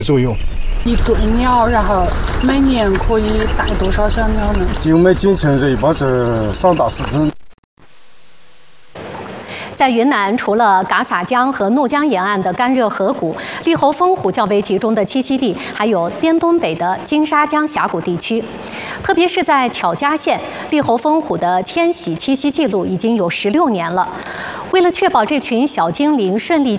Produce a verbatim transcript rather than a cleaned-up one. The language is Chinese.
左右。 一对鸟，然后每年可以带多少小鸟呢？ 就我们进城这一般是三到四只。 在云南，除了嘎洒江和怒江沿岸的干热河谷，利喉风虎较为集中的栖息地，还有滇东北的金沙江峡谷地区。特别是在巧家县，利喉风虎的迁徙栖息记录已经有十六年了。为了确保这群小精灵顺利